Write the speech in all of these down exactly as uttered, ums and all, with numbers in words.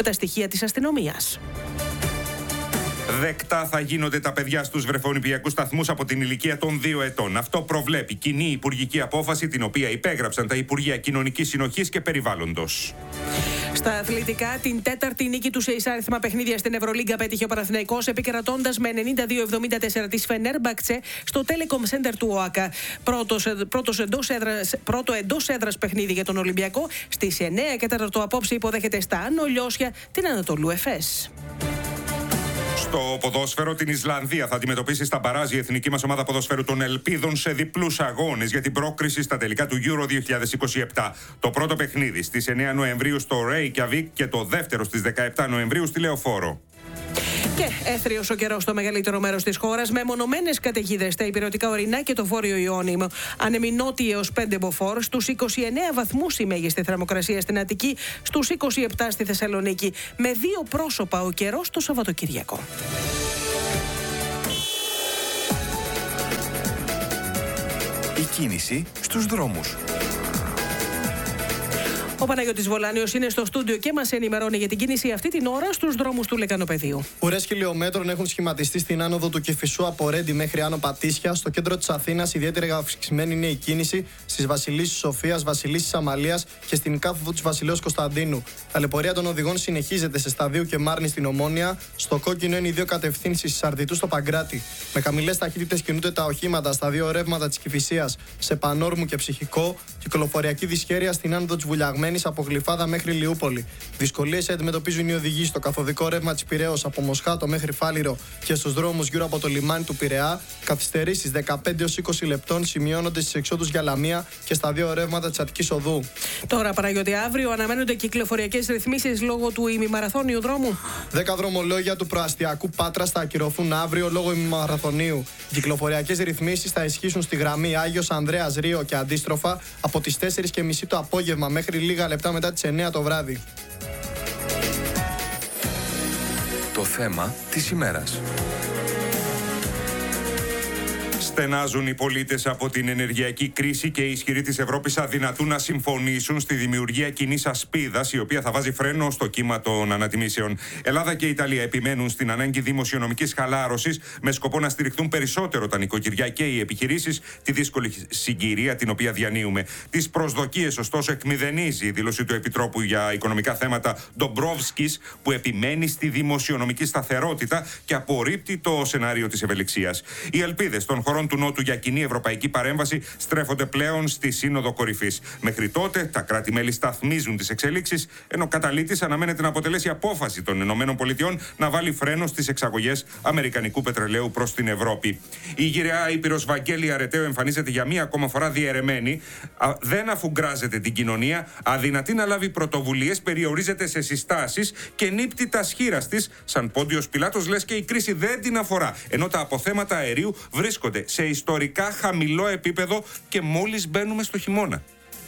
με τα στοιχεία της αστυνομίας. Δεκτά θα γίνονται τα παιδιά στους βρεφονιπιακούς σταθμούς από την ηλικία των δύο ετών. Αυτό προβλέπει κοινή υπουργική απόφαση, την οποία υπέγραψαν τα Υπουργεία Κοινωνικής Συνοχής και Περιβάλλοντος. Στα αθλητικά, την τέταρτη νίκη του σε εισάριθμα παιχνίδια στην Ευρωλίγκα πέτυχε ο Παναθηναϊκός, επικρατώντας με ενενήντα δύο εβδομήντα τέσσερα της Φενέρμπαχτσε στο Telecom Center του ΟΑΚΑ. Πρώτος, πρώτος εντός έδρας, πρώτο εντός έδρας παιχνίδι για τον Ολυμπιακό. Στις εννέα και τέταρτο απόψε υποδέχεται στα Άνω Λιώσια την Ανατολού Εφές. Στο ποδόσφαιρο, την Ισλανδία θα αντιμετωπίσει στα μπαράζ η εθνική μας ομάδα ποδοσφαίρου των Ελπίδων σε διπλούς αγώνες για την πρόκριση στα τελικά του Euro δύο χιλιάδες είκοσι επτά. Το πρώτο παιχνίδι στις εννέα Νοεμβρίου στο Reykjavik και το δεύτερο στις δεκαεπτά Νοεμβρίου στη Λεωφόρο. Και έθριος ο καιρός στο μεγαλύτερο μέρος της χώρας, με μονομένες καταιγίδες στα ηπειρωτικά ορεινά και το βόρειο Ιόνιο. Ανέμει νότια έως πέντε μποφόρ, στους είκοσι εννέα βαθμούς η μέγιστη θερμοκρασία στην Αττική, στους είκοσι επτά στη Θεσσαλονίκη. Με δύο πρόσωπα ο καιρός το Σαββατοκύριακο. Η κίνηση στους δρόμους. Ο Παναγιώτης Βολάνιος είναι στο στούντιο και μας ενημερώνει για την κίνηση αυτή την ώρα στους δρόμους του Λεκανοπεδίου. Ουρές χιλιόμετρων έχουν σχηματιστεί στην άνοδο του Κηφισού από Ρέντι μέχρι Άνω Πατήσια. Στο κέντρο της Αθήνας ιδιαίτερα αυξημένη είναι η κίνηση στις Βασιλίσσης Σοφίας, Βασιλίσσης Αμαλίας και στην κάθοδο της Βασιλέως Κωνσταντίνου. Ταλαιπωρία των οδηγών συνεχίζεται σε Σταδίου και Μάρνη στην Ομόνια. Στο κόκκινο είναι οι δύο κατευθύνσεις Σαρδιτού στο Παγκράτη. Με χαμηλές ταχύτητες κινούνται τα οχήματα στα δύο ρεύματα της Κηφισίας σε Πανόρμου και Ψυχικό. Κυκλοφοριακή δυσχέρεια στην άνοδο της Βουλιαγμένης από Γλυφάδα μέχρι Λιούπολη. Δυσκολίες αντιμετωπίζουν οι οδηγοί στο καθοδικό ρεύμα της Πειραιώς από Μοσχάτο μέχρι Φάληρο και στους δρόμους γύρω από το λιμάνι του Πειραιά. Καθυστερήσεις δεκαπέντε έως είκοσι λεπτών σημειώνονται στις εξόδους για Λαμία και στα δύο ρεύματα της Αττικής Οδού. Τώρα, Παναγιώτη, αύριο αναμένονται κυκλοφοριακές ρυθμίσεις λόγω του ημιμαραθώνιου δρόμου. Δέκα δρομολόγια του προαστιακού Πάτρας θα ακυρωθούν αύριο λόγω ημιμαραθωνίου. Οι κυκλοφοριακές ρυθμίσεις θα ισχύσουν στη γραμμή Άγιος Ανδρέας Ρίο και αντίστροφα από τις τέσσερις και μισή το απόγευμα μέχρι λίγα λεπτά μετά τις εννέα το βράδυ. Το θέμα της ημέρας. Στενάζουν οι πολίτες από την ενεργειακή κρίση και οι ισχυροί της Ευρώπης αδυνατούν να συμφωνήσουν στη δημιουργία κοινής ασπίδας, η οποία θα βάζει φρένο στο κύμα των ανατιμήσεων. Ελλάδα και Ιταλία επιμένουν στην ανάγκη δημοσιονομικής χαλάρωσης με σκοπό να στηριχτούν περισσότερο τα νοικοκυριά και οι επιχειρήσεις τη δύσκολη συγκυρία την οποία διανύουμε. Τις προσδοκίες, ωστόσο, εκμηδενίζει η δήλωση του Επιτρόπου για Οικονομικά Θέματα Ντομπρόβσκης, που επιμένει στη δημοσιονομική σταθερότητα και απορρίπτει το σενάριο της ευελιξίας. Οι ελπίδες των χωρών του Νότου για κοινή ευρωπαϊκή παρέμβαση στρέφονται πλέον στη Σύνοδο Κορυφής. Μέχρι τότε, τα κράτη-μέλη σταθμίζουν τις εξελίξεις, ενώ καταλήτης αναμένεται να αποτελέσει απόφαση των ΗΠΑ να βάλει φρένο στις εξαγωγές αμερικανικού πετρελαίου προς την Ευρώπη. Η γυραιά Ήπειρος Βαγγέλη Αρετέου εμφανίζεται για μία ακόμα φορά διαιρεμένη, α, δεν αφουγκράζεται την κοινωνία, αδυνατεί να λάβει πρωτοβουλίες, περιορίζεται σε συστάσεις και νύπτει τα σχήρας της, σαν Πόντιος Πιλάτος, λες και η κρίση δεν την αφορά, ενώ τα αποθέματα αερίου βρίσκονται σε ιστορικά χαμηλό επίπεδο και μόλις μπαίνουμε στο χειμώνα.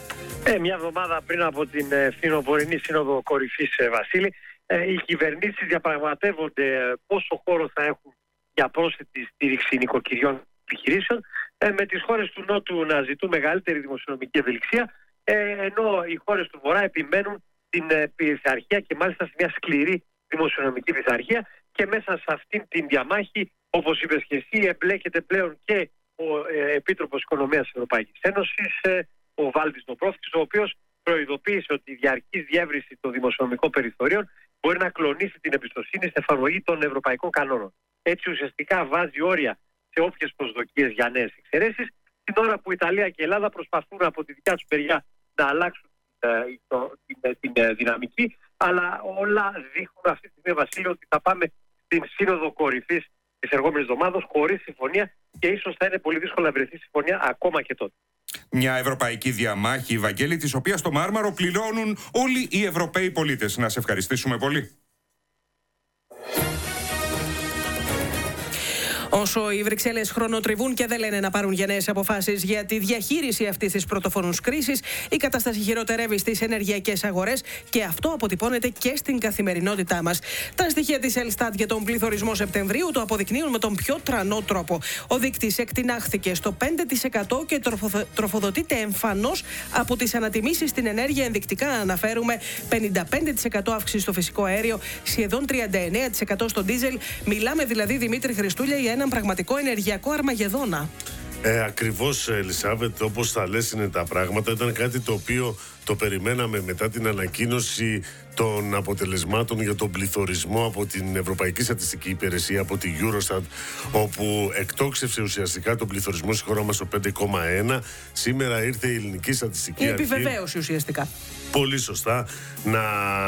Ε, μια εβδομάδα πριν από την ε, φθινοπορεινή Σύνοδο Κορυφής, ε, Βασίλη, ε, οι κυβερνήσεις διαπραγματεύονται ε, πόσο χώρο θα έχουν για πρόσθετη στήριξη νοικοκυριών επιχειρήσεων, ε, με τις χώρες του Νότου να ζητούν μεγαλύτερη δημοσιονομική ευελιξία, ε, ενώ οι χώρες του Βορρά επιμένουν την ε, πειθαρχία και μάλιστα σε μια σκληρή δημοσιονομική πειθαρχία, και μέσα σε αυτήν την διαμάχη, όπως είπες και εσύ, εμπλέκεται πλέον και ο ε, Επίτροπος Οικονομίας της Ευρωπαϊκής Ένωσης, ε, ο Βάλτης Ντομπρόφσκης, ο οποίος προειδοποίησε ότι η διαρκής διεύρυνση των δημοσιονομικών περιθωρίων μπορεί να κλονίσει την εμπιστοσύνη στην εφαρμογή των ευρωπαϊκών κανόνων. Έτσι ουσιαστικά βάζει όρια σε όποιες προσδοκίες για νέες εξαιρέσεις, την ώρα που η Ιταλία και η Ελλάδα προσπαθούν από τη δικιά τους μεριά να αλλάξουν ε, το, την, την, την δυναμική, αλλά όλα δείχνουν αυτή τη στιγμή, Βασίλειο, ότι θα πάμε στην Σύνοδο Κορυφής της ερχόμενης εβδομάδας χωρίς συμφωνία, και ίσως θα είναι πολύ δύσκολο να βρεθεί συμφωνία ακόμα και τότε. Μια ευρωπαϊκή διαμάχη, Βαγγέλη, της οποίας το μάρμαρο πληρώνουν όλοι οι Ευρωπαίοι πολίτες. Να σε ευχαριστήσουμε πολύ. Όσο οι Βρυξέλλες χρονοτριβούν και δεν λένε να πάρουν γενναίες αποφάσεις για τη διαχείριση αυτής της πρωτοφανούς κρίσης, η κατάσταση χειροτερεύει στις ενεργειακές αγορές και αυτό αποτυπώνεται και στην καθημερινότητά μας. Τα στοιχεία της Ελστάτ για τον πληθωρισμό Σεπτεμβρίου το αποδεικνύουν με τον πιο τρανό τρόπο. Ο δείκτης εκτινάχθηκε στο πέντε τοις εκατό και τροφοδοτείται εμφανώς από τις ανατιμήσεις στην ενέργεια. Ενδεικτικά αναφέρουμε πενήντα πέντε τοις εκατό αύξηση στο φυσικό αέριο, σχεδόν τριάντα εννέα τοις εκατό στο ντίζελ. Μιλάμε δηλαδή, Δημήτρη Χριστούλια, για έναν πραγματικό ενεργειακό αρμαγεδόνα. Ε, ακριβώς, Ελισάβετ, όπως τα λες είναι τα πράγματα. Ήταν κάτι το οποίο το περιμέναμε μετά την ανακοίνωση των αποτελεσμάτων για τον πληθωρισμό από την Ευρωπαϊκή Στατιστική Υπηρεσία, από την Eurostat, όπου εκτόξευσε ουσιαστικά τον πληθωρισμό στη χώρα μας στο πέντε κόμμα ένα. Σήμερα ήρθε η Ελληνική Στατιστική Η Αρχή, επιβεβαίωση ουσιαστικά. πολύ σωστά, να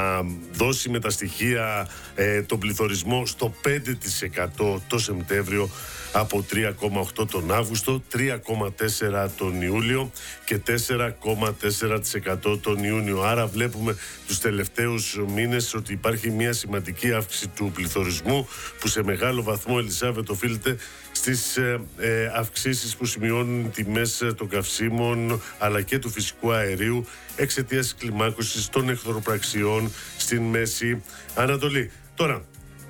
δώσει με τα στοιχεία ε, τον πληθωρισμό στο πέντε τοις εκατό το Σεπτέμβριο, από τρία κόμμα οκτώ τον Αύγουστο, τρία κόμμα τέσσερα τον Ιούλιο και τέσσερα κόμμα τέσσερα τοις εκατό τον Ιούνιο. Άρα βλέπουμε τους τελευταίους μήνες ότι υπάρχει μια σημαντική αύξηση του πληθωρισμού, που σε μεγάλο βαθμό, Ελισάβετ, οφείλεται στις ε, ε, αυξήσεις που σημειώνουν τιμές των καυσίμων αλλά και του φυσικού αερίου εξαιτίας της κλιμάκωσης των εχθροπραξιών στην Μέση Ανατολή. Τώρα,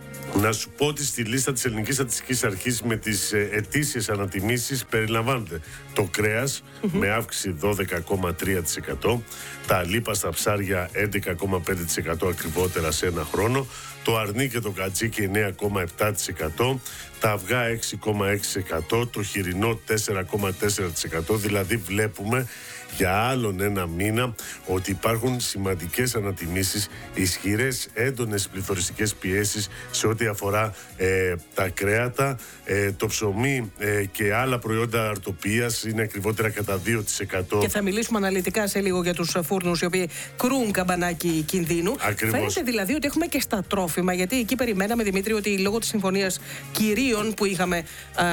να σου πω ότι στη λίστα της Ελληνικής Στατιστικής Αρχής με τις ε, ετήσιες ανατιμήσεις περιλαμβάνεται το κρέας mm-hmm. με αύξηση δώδεκα κόμμα τρία τοις εκατό, τα αλίπαστα ψάρια έντεκα κόμμα πέντε τοις εκατό ακριβότερα σε ένα χρόνο, το αρνί και το κατσίκι εννέα κόμμα επτά τοις εκατό, τα αυγά έξι κόμμα έξι τοις εκατό, το χοιρινό τέσσερα κόμμα τέσσερα τοις εκατό. Δηλαδή βλέπουμε για άλλον ένα μήνα ότι υπάρχουν σημαντικές ανατιμήσεις, ισχυρές έντονες πληθωριστικές πιέσεις σε ό,τι αφορά ε, τα κρέατα, ε, το ψωμί ε, και άλλα προϊόντα αρτοπίας είναι ακριβότερα κατά δύο τοις εκατό. Και θα μιλήσουμε αναλυτικά σε λίγο για τους φούρνους οι οποίοι κρούν καμπανάκι κινδύνου. Ακριβώς. Φαίνεται δηλαδή ότι έχουμε και στα τρόφιμα, γιατί εκεί περιμέναμε, Δημήτρη, ότι λόγω της συμφωνίας κυρίων που είχαμε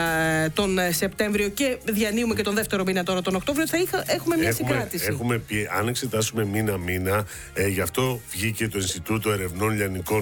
ε, τον Σεπτέμβριο και διανύουμε και τον δεύτερο μήνα τώρα τον Οκτώβριο, θα είχα, έχουμε μια Έχουμε, συγκράτηση. έχουμε πει, αν εξετάσουμε μήνα-μήνα, ε, γι' αυτό βγήκε το Ινστιτούτο Ερευνών Λιανικών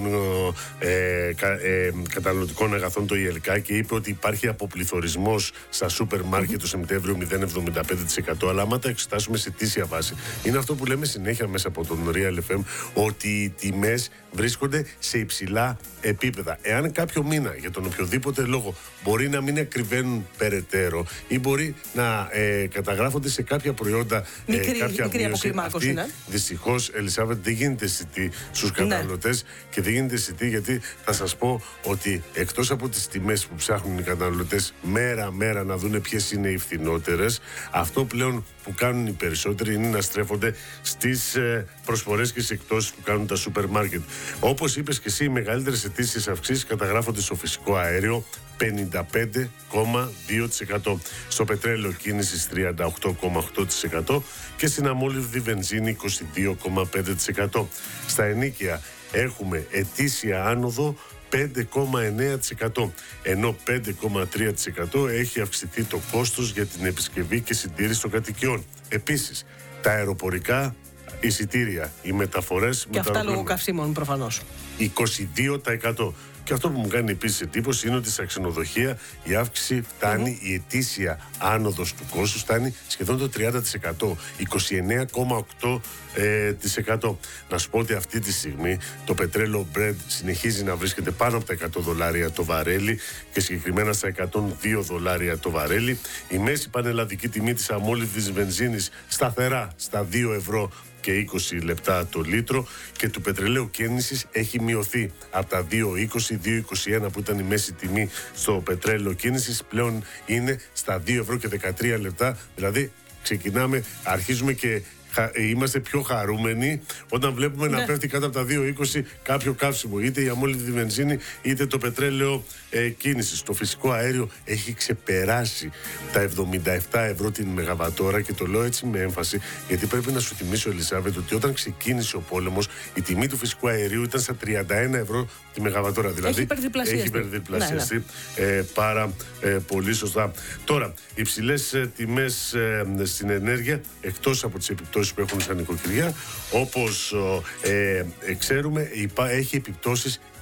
ε, κα, ε, Καταναλωτικών Αγαθών, το ΙΕΛΚΑ, και είπε ότι υπάρχει αποπληθωρισμός στα σούπερ μάρκετ mm-hmm. το Σεπτέμβριο μηδέν κόμμα εβδομήντα πέντε τοις εκατό. Αλλά άμα τα εξετάσουμε σε ετήσια βάση, είναι αυτό που λέμε συνέχεια μέσα από τον Real εφ εμ, ότι οι τιμές βρίσκονται σε υψηλά επίπεδα. Εάν κάποιο μήνα, για τον οποιοδήποτε λόγο, μπορεί να μην ακριβένουν περαιτέρω ή μπορεί να ε, καταγράφονται σε κάποια προϊόντα μικρή, ε, κάποια μικρή αποκλιμάκωση, ναι. Δυστυχώς, Ελισάβετ, δεν γίνεται αισθητή στους καταναλωτές, ναι. Και δεν γίνεται αισθητή γιατί θα σας πω ότι εκτός από τις τιμές που ψάχνουν οι καταναλωτές μέρα-μέρα να δούνε ποιες είναι οι φθηνότερες, αυτό πλέον που κάνουν οι περισσότεροι είναι να στρέφονται στις ε, προσφορές και στις εκτόσεις που κάνουν τα σούπερ μάρκετ. Όπως είπες και εσύ, οι μεγαλύτερες αιτήσεις αυξήσεις καταγράφονται στο φυσικό αέριο, πενήντα πέντε κόμμα δύο τοις εκατό, στο πετρέλαιο κίνησης τριάντα οκτώ κόμμα οκτώ τοις εκατό και στην αμόλυβδη βενζίνη είκοσι δύο κόμμα πέντε τοις εκατό. Στα ενοίκια έχουμε ετήσια άνοδο πέντε κόμμα εννέα τοις εκατό, ενώ πέντε κόμμα τρία τοις εκατό έχει αυξηθεί το κόστος για την επισκευή και συντήρηση των κατοικιών. Επίσης, τα αεροπορικά εισιτήρια, οι μεταφορές... Και αυτά λόγω καυσίμων προφανώς. είκοσι δύο τοις εκατό. Και αυτό που μου κάνει επίσης εντύπωση είναι ότι στα ξενοδοχεία η αύξηση φτάνει, mm-hmm. η ετήσια άνοδος του κόστους φτάνει σχεδόν το τριάντα τοις εκατό, είκοσι εννέα κόμμα οκτώ τοις εκατό. Να σου πω ότι αυτή τη στιγμή το πετρέλαιο Brent συνεχίζει να βρίσκεται πάνω από τα εκατό δολάρια το βαρέλι και συγκεκριμένα στα εκατόν δύο δολάρια το βαρέλι. Η μέση πανελλαδική τιμή της αμόλυβδης βενζίνης σταθερά στα δύο ευρώ και είκοσι λεπτά το λίτρο, και του πετρελαίου κίνησης έχει μειωθεί από τα δύο είκοσι, δύο είκοσι ένα που ήταν η μέση τιμή στο πετρέλαιο κίνησης, πλέον είναι στα δύο ευρώ και δεκατρία λεπτά. Δηλαδή ξεκινάμε, αρχίζουμε και είμαστε πιο χαρούμενοι όταν βλέπουμε ναι. να πέφτει κάτω από τα δύο είκοσι κάποιο καύσιμο, είτε η αμόλυβδη βενζίνη είτε το πετρέλαιο ε, κίνησης. Το φυσικό αέριο έχει ξεπεράσει τα εβδομήντα επτά ευρώ την μεγαβατόρα, και το λέω έτσι με έμφαση γιατί πρέπει να σου θυμίσω, Ελισάβετ, ότι όταν ξεκίνησε ο πόλεμος η τιμή του φυσικού αερίου ήταν στα τριάντα ένα ευρώ τη μεγαβατόρα. Δηλαδή έχει υπερδιπλασιαστεί, έχει υπερδιπλασιαστεί ναι, ναι. Ε, πάρα ε, πολύ σωστά. Τώρα, οι υψηλές ε, τιμές ε, στην ενέργεια, εκτός από τις επιπτώσεις που έχουν στα νοικοκυριά, όπως ε, ε, ξέρουμε, υπά, έχει επιπτώσεις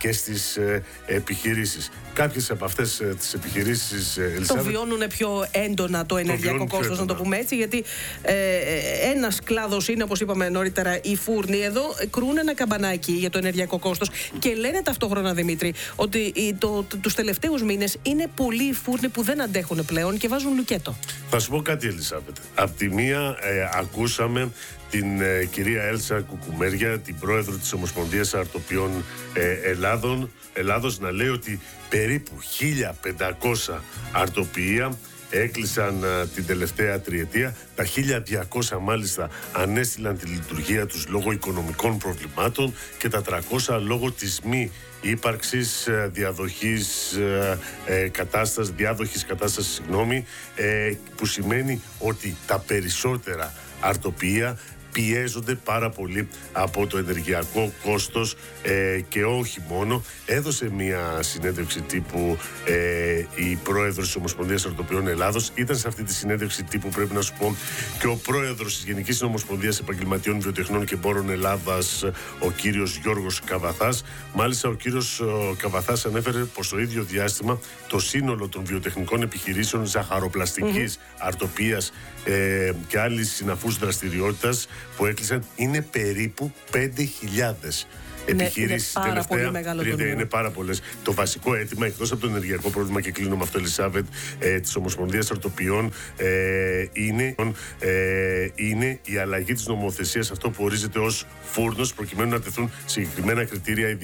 και στις ε, επιχειρήσεις. Κάποιες από αυτές ε, τις επιχειρήσεις, ε, Ελισάβετ, το βιώνουν πιο έντονα το ενεργειακό το κόστος, να το πούμε έτσι, γιατί ε, ένας κλάδος είναι, όπως είπαμε νωρίτερα, οι φούρνοι. Εδώ κρούν ένα καμπανάκι για το ενεργειακό κόστος και λένε ταυτόχρονα, Δημήτρη, ότι το, το, τους τελευταίους μήνες είναι πολλοί οι φούρνοι που δεν αντέχουν πλέον και βάζουν λουκέτο. Θα σου πω κάτι, Ελισάβετ. Απ' τη μία ε, ακούσαμε την ε, κυρία Έλσα Κουκουμέρια, την πρόεδρο της Ομοσπονδίας Αρτοπιών ε, Ελλάδων, Ελλάδος, να λέει ότι περίπου χίλια πεντακόσια αρτοποιεία έκλεισαν α, την τελευταία τριετία. Τα χίλια διακόσια μάλιστα ανέστηλαν τη λειτουργία τους λόγω οικονομικών προβλημάτων και τα τριακόσια λόγω της μη ύπαρξης ε, διαδοχής ε, ε, κατάστασης, διάδοχης κατάστασης, συγγνώμη, ε, που σημαίνει ότι τα περισσότερα αρτοποιεία πιέζονται πάρα πολύ από το ενεργειακό κόστος ε, και όχι μόνο. Έδωσε μια συνέντευξη τύπου ε, η πρόεδρος της Ομοσπονδίας Αρτοπιών Ελλάδος. Ήταν σε αυτή τη συνέντευξη τύπου, πρέπει να σου πω, και ο πρόεδρος της Γενικής Ομοσπονδίας Επαγγελματιών Βιοτεχνών και Εμπόρων Ελλάδας, ο κύριος Γιώργος Καβαθάς. Μάλιστα, ο κύριος ο Καβαθάς ανέφερε πως το ίδιο διάστημα το σύνολο των βιοτεχνικών επιχειρήσεων ζαχαροπλαστικής, mm-hmm. αρτοπίας ε, και άλλης συναφούς δραστηριότητας που έκλεισαν είναι περίπου πέντε χιλιάδες. Επιχειρήσεις ναι, είναι πάρα τελευταία τριετία. Είναι πάρα πολλές. Το βασικό αίτημα, εκτός από το ενεργειακό πρόβλημα, και κλείνω με αυτό, Ελισάβετ, ε, της Ομοσπονδίας Αρτοπιών, ε, είναι, ε, είναι η αλλαγή της νομοθεσίας, αυτό που ορίζεται ως φούρνος, προκειμένου να τεθούν συγκεκριμένα κριτήρια